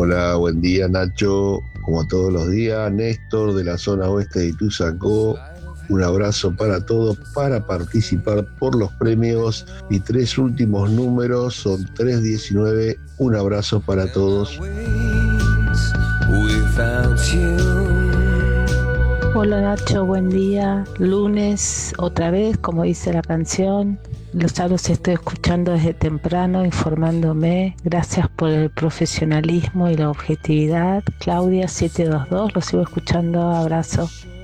Hola, buen día Nacho, como todos los días, Néstor de la zona oeste de Tuzacó. Un abrazo para todos para participar por los premios. Y tres últimos números son 319. Un abrazo para todos. Hola Nacho, buen día. Lunes, otra vez, como dice la canción. Ya los estoy escuchando desde temprano, informándome. Gracias por el profesionalismo y la objetividad. Claudia 722, los sigo escuchando. Abrazo.